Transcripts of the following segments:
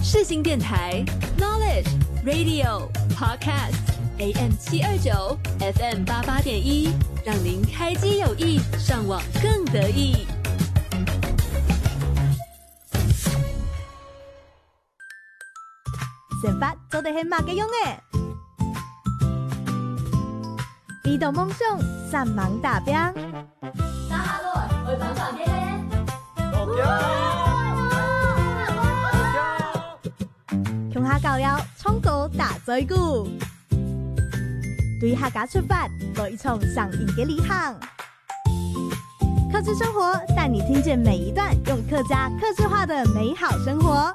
世新电台 Knowledge Radio Podcast AM 729 FM 88.1，让您开机有益，上网更得意。 生发做得很马个用诶，移动梦想，三芒大兵。 那哈罗，我帮上天嘞。 穷下到了，冲高大嘴鼓，对客家出发，做一场上瘾的旅行。客制生活带你听见每一段用客家客制化的美好生活。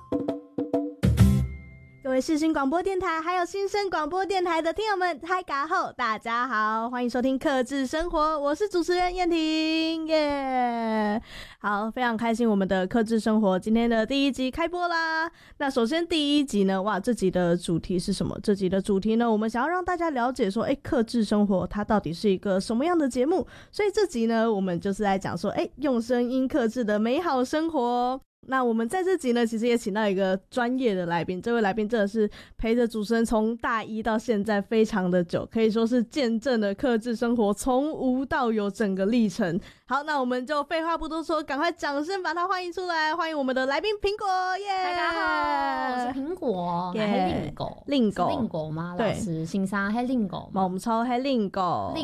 各位世新广播电台还有新生广播电台的听友们，嗨嘎后大家好，欢迎收听客制生活，我是主持人燕婷耶。好，非常开心我们的客制生活今天的第一集开播啦。那首先第一集呢，哇，这集的主题是什么？这集的主题呢，我们想要让大家了解说，客制生活它到底是一个什么样的节目，所以这集呢，我们就是来讲说，用声音客制的美好生活。那我们在这集呢，其实也请到一个专业的来宾，这位来宾真的是陪着主持人从大一到现在非常的久，可以说是见证了客制生活从无到有整个历程。好，那我们就废话不多说，赶快掌声把他欢迎出来，欢迎我们的来宾苹果耶！ 大家好，我是苹果，还是令狗？令狗吗？老师，新山还令狗？ 我们抽还令狗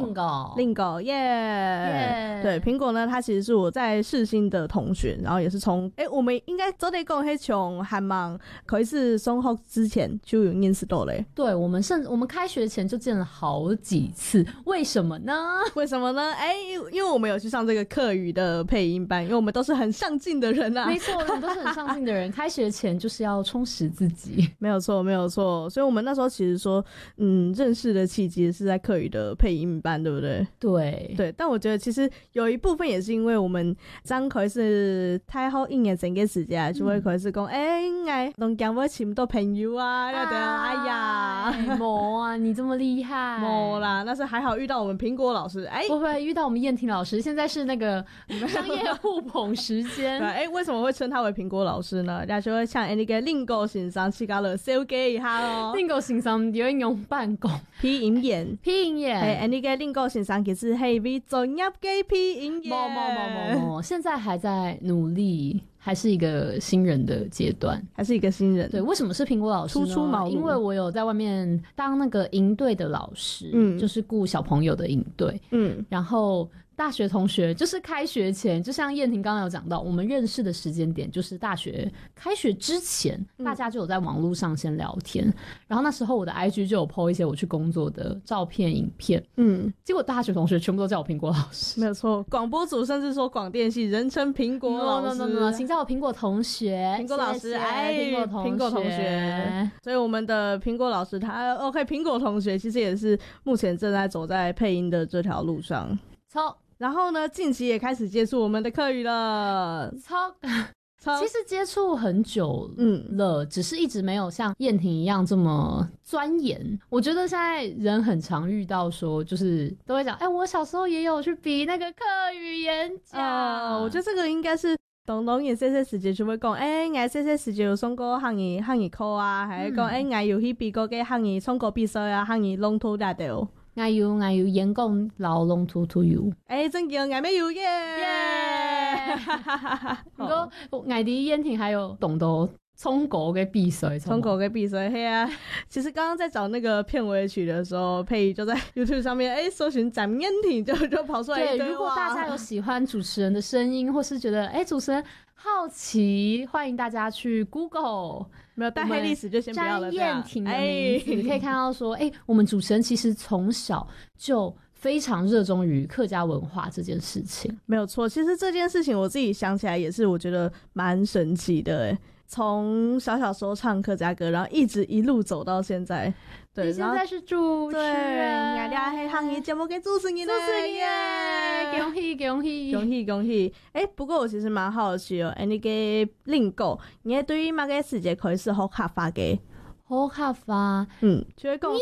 耶！对，苹果呢，他其实是我在世新的同学，然后也是从我们应该早点讲，从韩芒可以是松后之前就有认识到嘞。 对，我们开学前就见了好几次，为什么呢？ 因为我们有去上这个客语的配音班，因为我们都是很上进的人啊。 没错，我们都是很上进的人。开学前就是要充实自己， 没有错。所以我们那时候其实说，认识的契机是在客语的配音班，对不对？对。但我觉得其实有一部分也是因为我们张可是太好应验整个时间，就会可以是讲，拢讲我请到朋友啊，对啊，哎呀， 没啊，你这么厉害， 没啦，那是还好遇到我们苹果老师， 不会遇到我们燕婷老师，现在是那个商业互捧时间。 对，为什么会称他为苹果老师呢？大家就会像那个令狗先生去搞了小给一下咯。 令狗先生有用办公配音员，那个令狗先生其实是为专业的配音员。 没，现在还在努力。还是一个新人的阶段， 对， 为什么是苹果老师呢？ 初出茅庐， 因为我有在外面当那个营队的老师，就是顾小朋友的营队，然后大学同学就是开学前，就像燕婷刚刚有讲到，我们认识的时间点就是大学开学之前，大家就有在网络上先聊天，然后那时候我的 IG 就有 po 一些我去工作的照片影片，结果大学同学全部都叫我苹果老师。 没有错，广播组甚至说广电系人称苹果老师。 No， 请叫我苹果同学， 苹果老师， 苹果同学。 所以我们的苹果老师他 OK， 苹果同学其实也是目前正在走在配音的这条路上。然后呢，近期也开始接触我们的客语了。 其实接触很久了，只是一直没有像燕婷一样这么钻研。我觉得现在人很常遇到说，就是都会讲，我小时候也有去比那个客语演讲。 我觉得这个应该是东也细细时节就会讲，我细细时节有送过汉语课啊，还是讲我有去比过个汉语创国比赛啊，汉语龙头大掉。 我有演讲老龙图 to you， 真嘅，我没有耶！ 不过我的燕婷还有懂得冲狗嘅比赛， 嘿啊！其实刚刚在找那个片尾曲的时候，佩仪就在 YouTube 上面搜寻展燕婷，就跑出来一堆。 对，如果大家有喜欢主持人的声音，或是觉得主持人好奇，欢迎大家去 Google。 没有带黑历史就先不要了。 詹燕婷的名字可以看到说，我们主持人其实从小就非常热衷于客家文化这件事情。 没有错，其实这件事情我自己想起来也是，我觉得蛮神奇的。从小时候唱客家歌，然后一路走到现在。对， 你现在是主持人， 我俩系行业节目嘅主持人耶！ 恭喜！不过我其实蛮好奇哦，那个令狗，你对于马个世界可以是好卡法嘅？ 好卡法， 就会讲。